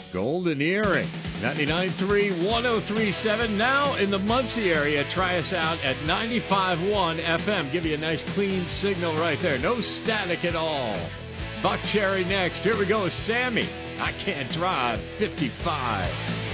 Golden Earring, 99.3, 103.7. Now in the Muncie area, try us out at 95.1 FM. Give you a nice clean signal right there. No static at all. Buck Cherry next. Here we go with Sammy. I Can't Drive 55.